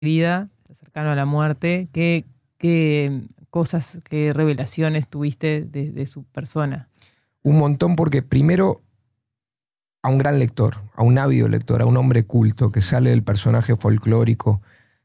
vida, cercano a la muerte, qué cosas, qué revelaciones tuviste de su persona? Un montón porque primero a un gran lector, a un ávido lector, a un hombre culto que sale del personaje folclórico